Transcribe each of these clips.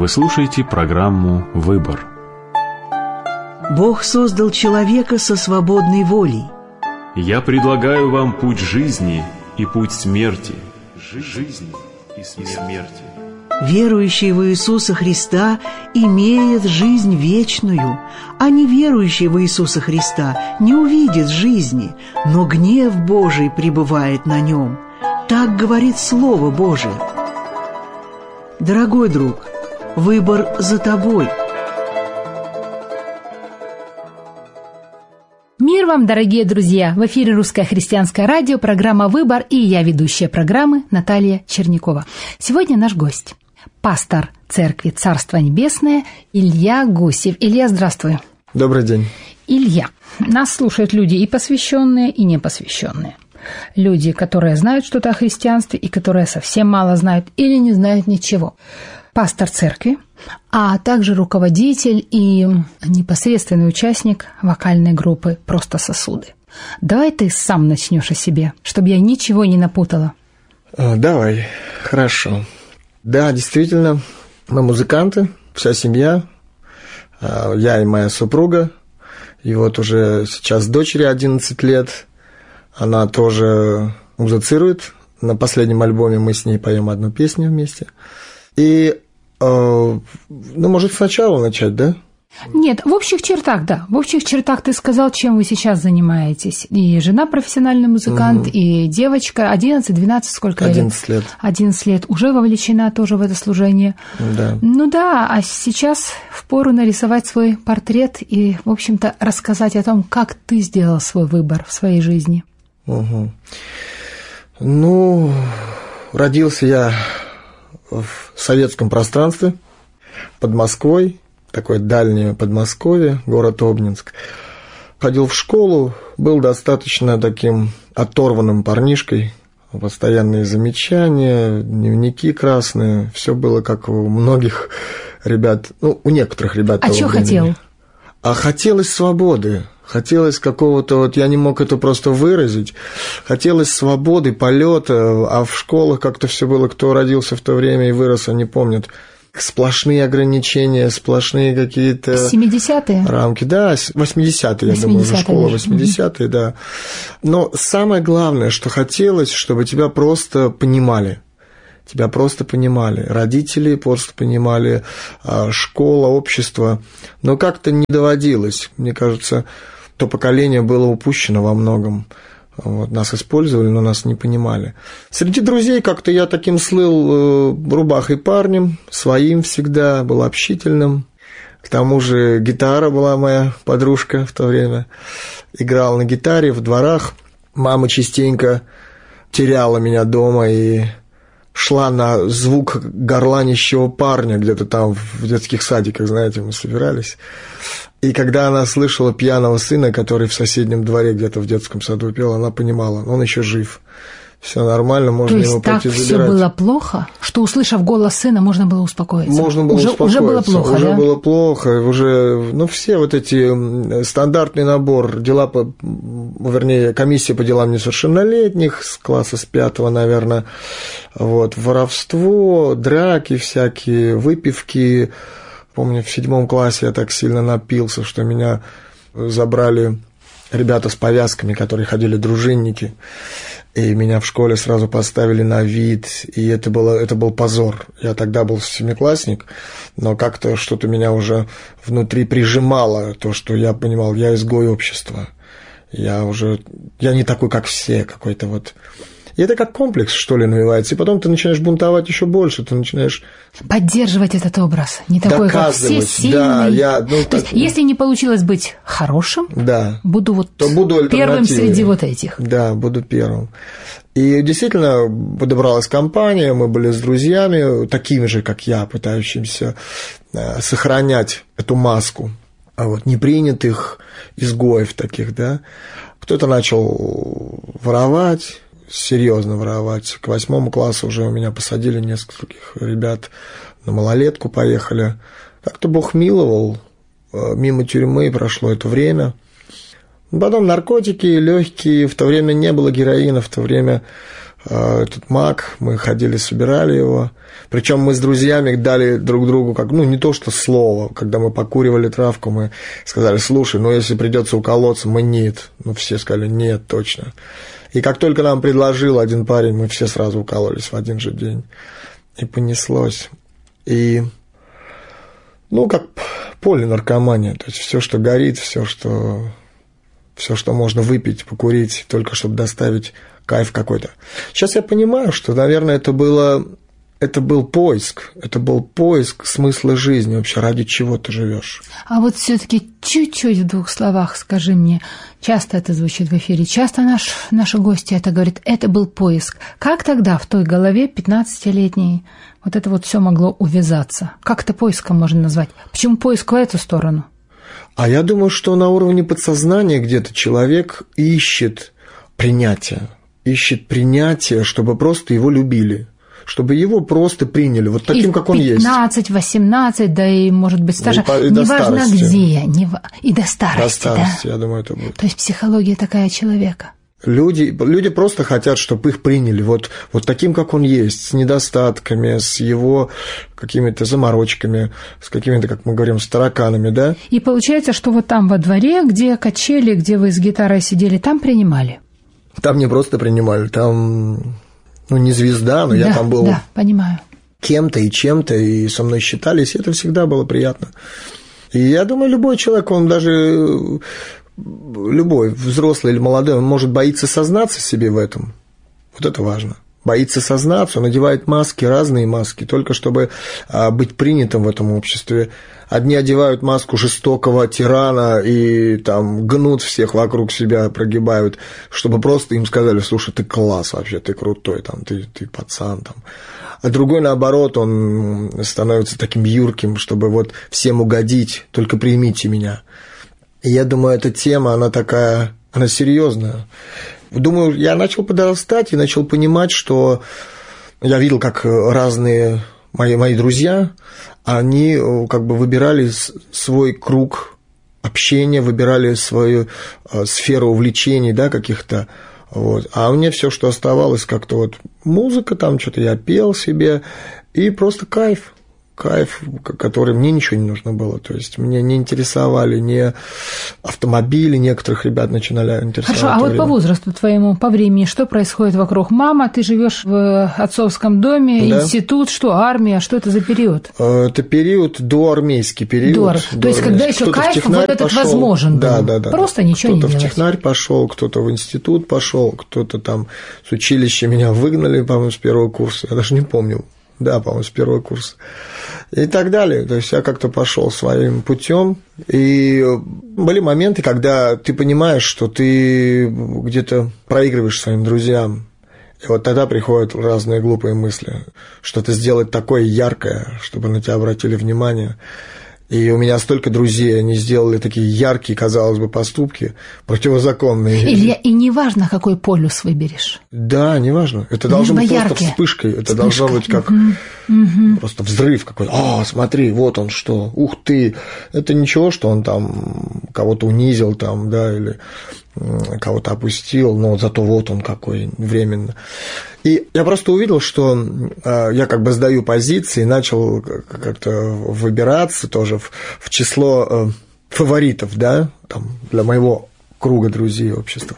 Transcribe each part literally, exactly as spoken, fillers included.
Вы слушаете программу «Выбор». Бог создал человека со свободной волей. Я предлагаю вам путь жизни и путь смерти. Жизни и смерти. Верующий в Иисуса Христа имеет жизнь вечную, а неверующий в Иисуса Христа не увидит жизни, но гнев Божий пребывает на нем. Так говорит Слово Божие. Дорогой друг, выбор за тобой. Мир вам, дорогие друзья! В эфире Русское христианское радио, программа «Выбор», и я, ведущая программы, Наталья Чернякова. Сегодня наш гость – пастор Церкви Царства Небесное Илья Гусев. Илья, здравствуй. Добрый день. Илья, нас слушают люди и посвященные, и непосвященные. Люди, которые знают что-то о христианстве, и которые совсем мало знают или не знают ничего. Пастор церкви, а также руководитель и непосредственный участник вокальной группы «Просто сосуды». Давай ты сам начнешь о себе, чтобы я ничего не напутала. Давай, хорошо. Да, действительно, мы музыканты, вся семья, я и моя супруга, и вот уже сейчас дочери одиннадцать лет, она тоже музыцирует. На последнем альбоме мы с ней поем одну песню вместе. И, э, ну, может, сначала начать, да? Нет, в общих чертах, да. В общих чертах ты сказал, чем вы сейчас занимаетесь. И жена профессиональный музыкант, угу. и девочка одиннадцать-двенадцать, сколько лет? одиннадцать лет. одиннадцать лет. Уже вовлечена тоже в это служение. Да. Ну да, а сейчас впору нарисовать свой портрет и, в общем-то, рассказать о том, как ты сделал свой выбор в своей жизни. Угу. Ну, родился я в советском пространстве под Москвой, такое дальнее Подмосковье, город Обнинск. Ходил в школу, был достаточно таким оторванным парнишкой, постоянные замечания, дневники красные, все было как у многих ребят, ну, у некоторых ребят. А что хотел? А хотелось свободы. Хотелось какого-то, вот я не мог это просто выразить, хотелось свободы, полета, а в школах как-то все было, кто родился в то время и вырос, они помнят, сплошные ограничения, сплошные какие-то... семидесятые? Рамки, да, восьмидесятые, я думаю, уже школа, восьмидесятые, да. Но самое главное, что хотелось, чтобы тебя просто понимали. Тебя просто понимали, родители просто понимали, школа, общество, но как-то не доводилось. Мне кажется, то поколение было упущено во многом. Вот, нас использовали, но нас не понимали. Среди друзей как-то я таким слыл рубахой парнем, своим всегда, был общительным. К тому же гитара была моя подружка в то время. Играл на гитаре в дворах. Мама частенько теряла меня дома и... шла на звук горланищего парня где-то там в детских садиках, знаете, мы собирались. И когда она слышала пьяного сына, который в соседнем дворе где-то в детском саду пел, она понимала, он еще жив. Все нормально, можно его пойти забирать. То есть так все было плохо, что, услышав голос сына, можно было успокоиться? Можно было уже, успокоиться. Уже было плохо, Уже да? было плохо, уже, ну, все вот эти стандартный набор, дела, по, вернее, комиссия по делам несовершеннолетних, с класса с пятого, наверное, вот, воровство, драки всякие, выпивки. Помню, в седьмом классе я так сильно напился, что меня забрали ребята с повязками, которые ходили дружинники, и меня в школе сразу поставили на вид, и это, было, это был позор. Я тогда был семиклассник, но как-то что-то меня уже внутри прижимало, то, что я понимал, я изгой общества, я уже, я не такой, как все, какой-то вот... И это как комплекс, что ли, навивается. И потом ты начинаешь бунтовать еще больше, ты начинаешь... Поддерживать этот образ. Не такой, как все, сильный. Да, я, ну, то так... есть, если не получилось быть хорошим, да, буду вот то буду первым среди вот этих. Да, буду первым. И действительно подобралась компания, мы были с друзьями, такими же, как я, пытающимися сохранять эту маску вот, непринятых изгоев таких, да. Кто-то начал воровать, серьезно воровать. К восьмому классу уже у меня посадили нескольких ребят на малолетку, поехали. Как-то Бог миловал, мимо тюрьмы прошло это время. Потом наркотики легкие, в то время не было героина, в то время этот мак, мы ходили, собирали его. Причем мы с друзьями дали друг другу, как, ну, не то что слово, когда мы покуривали травку, мы сказали: слушай, ну, если придется уколоться, мы нет. Ну, все сказали: нет, точно. И как только нам предложил один парень, мы все сразу укололись в один же день. И понеслось. И, ну, как полинаркомания, то есть все, что горит, все, что, все, что можно выпить, покурить, только чтобы доставить кайф какой-то. Сейчас я понимаю, что, наверное, это было, это был поиск, это был поиск смысла жизни, вообще, ради чего ты живешь. А вот все-таки чуть-чуть в двух словах скажи мне, часто это звучит в эфире, часто наш, наши гости это говорят, это был поиск. Как тогда в той голове пятнадцатилетней вот это вот все могло увязаться? Как это поиском можно назвать? Почему поиск в эту сторону? А я думаю, что на уровне подсознания где-то человек ищет принятие. Ищет принятие, чтобы просто его любили, чтобы его просто приняли, вот таким, и как он есть. пятнадцать, восемнадцать, да и, может быть, старше, и, и неважно где, не, и до старости. До старости, да? Я думаю, это будет. То есть психология такая человека. Люди, люди просто хотят, чтобы их приняли вот, вот таким, как он есть, с недостатками, с его какими-то заморочками, с какими-то, как мы говорим, с тараканами, да? И получается, что вот там во дворе, где качели, где вы с гитарой сидели, там принимали? Там не просто принимали, там, ну, не звезда, но да, я там был да, понимаю. Кем-то и чем-то, и со мной считались, и это всегда было приятно. И я думаю, любой человек, он даже, любой, взрослый или молодой, он может боиться сознаться себе в этом. Вот это важно. Боится сознаться, он надевает маски, разные маски, только чтобы быть принятым в этом обществе. Одни одевают маску жестокого тирана и там гнут всех вокруг себя, прогибают, чтобы просто им сказали: слушай, ты класс вообще, ты крутой, там, ты, ты пацан. Там. А другой, наоборот, он становится таким юрким, чтобы вот всем угодить, только примите меня. И я думаю, эта тема, она такая, она серьезная. Думаю, я начал подрастать и начал понимать, что я видел, как разные мои, мои друзья, они как бы выбирали свой круг общения, выбирали свою сферу увлечений, да, каких-то. Вот. А мне все, что оставалось, как-то вот музыка, там что-то я пел себе, и просто кайф. Кайф, который мне ничего не нужно было. То есть мне не интересовали ни автомобили, некоторых ребят начинали интересовать. Хорошо, а вот время. По возрасту твоему, по времени, что происходит вокруг? Мама, ты живешь в отцовском доме, да. Институт, что, армия, что это за период? Это период доармейский период. До, до то есть, когда еще кайф вот этот пошел. Возможен был. Да, да, да. Просто да. ничего кто-то не делать. Кто-то в технарь пошел, кто-то в институт пошел, кто-то там с училища меня выгнали, по-моему, с первого курса. Я даже не помню. Да, по-моему, с первого курса. И так далее. То есть я как-то пошел своим путем. И были моменты, когда ты понимаешь, что ты где-то проигрываешь своим друзьям. И вот тогда приходят разные глупые мысли. Что-то сделать такое яркое, чтобы на тебя обратили внимание. И у меня столько друзей, они сделали такие яркие, казалось бы, поступки, противозаконные. Илья, и неважно, какой полюс выберешь. Да, неважно. Это должно быть яркие. Просто вспышкой. Это Вспышка. Должно быть как угу. Угу. просто взрыв какой-то. О, смотри, вот он что, ух ты. Это ничего, что он там кого-то унизил, там, да, или кого-то опустил, но зато вот он какой временно. И я просто увидел, что я как бы сдаю позиции, начал как-то выбираться тоже в, в число фаворитов, да, там, для моего круга друзей, общества.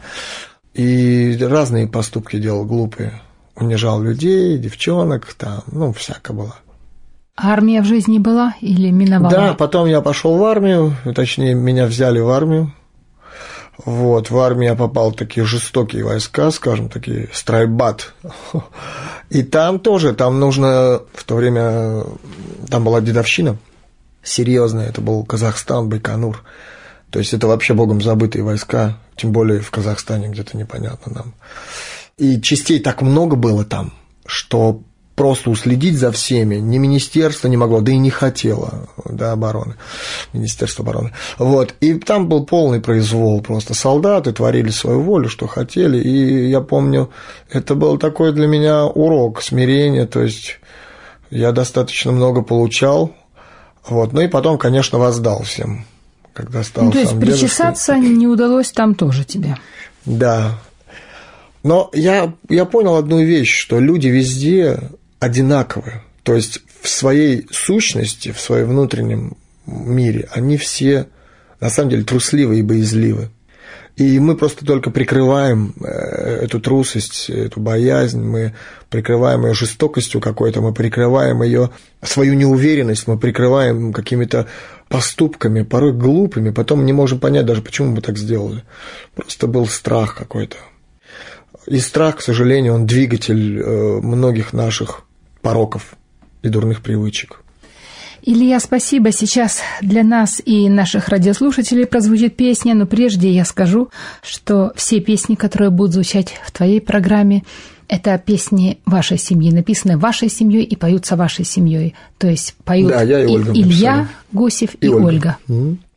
И разные поступки делал глупые. Унижал людей, девчонок, там, ну, всяко было. А армия в жизни была или миновала? Да, потом я пошел в армию, точнее, меня взяли в армию. Вот, в армию я попал в такие жестокие войска, скажем, такие страйбат. И там тоже, там нужно, в то время, там была дедовщина серьезная, это был Казахстан, Байконур. То есть это вообще богом забытые войска, тем более в Казахстане где-то непонятно нам. И частей так много было там, что просто уследить за всеми ни министерство не могло, да и не хотело, да, обороны, Министерство обороны. Вот, и там был полный произвол, просто солдаты творили свою волю, что хотели, и я помню, это был такой для меня урок смирения, то есть я достаточно много получал, вот, ну и потом, конечно, воздал всем, когда стал ну, то есть сам причесаться дедушкой. Не удалось там тоже тебе? Да. Но я, я понял одну вещь, что люди везде одинаковые. То есть в своей сущности, в своем внутреннем мире, они все на самом деле трусливы и боязливы. И мы просто только прикрываем эту трусость, эту боязнь, мы прикрываем ее жестокостью какой-то, мы прикрываем ее свою неуверенность, мы прикрываем какими-то поступками, порой глупыми, потом не можем понять даже, почему мы так сделали. Просто был страх какой-то. И страх, к сожалению, он двигатель многих наших пороков и дурных привычек. Илья, спасибо. Сейчас для нас и наших радиослушателей прозвучит песня, но прежде я скажу, что все песни, которые будут звучать в твоей программе, это песни вашей семьи, написаны вашей семьей и поются вашей семьей. То есть поют да, я и Ольга и Илья написали. Гусев и, и Ольга. Ольга. Mm-hmm.